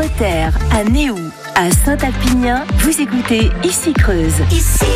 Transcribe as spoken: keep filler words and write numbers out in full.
Motter, à Néou, à Saint-Alpinien, vous écoutez Ici Creuse. Ici